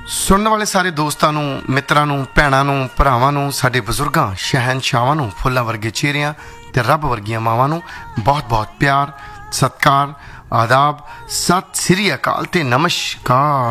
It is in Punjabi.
ਸੁਣਨ ਵਾਲੇ ਸਾਰੇ ਦੋਸਤਾਂ ਨੂੰ, ਮਿੱਤਰਾਂ ਨੂੰ, ਭੈਣਾਂ ਨੂੰ, ਭਰਾਵਾਂ ਨੂੰ, ਸਾਡੇ ਬਜ਼ੁਰਗਾਂ, ਸ਼ਹਿਨਸ਼ਾਹਾਂ ਨੂੰ, ਫੁੱਲਾਂ ਵਰਗੇ ਚਿਹਰਿਆਂ ਤੇ ਰੱਬ ਵਰਗੀਆਂ ਮਾਵਾਂ ਨੂੰ ਬਹੁਤ ਬਹੁਤ ਪਿਆਰ, ਸਤਿਕਾਰ, ਆਦਾਬ, ਸਤਿ ਸ੍ਰੀ ਅਕਾਲ ਤੇ ਨਮਸਕਾਰ।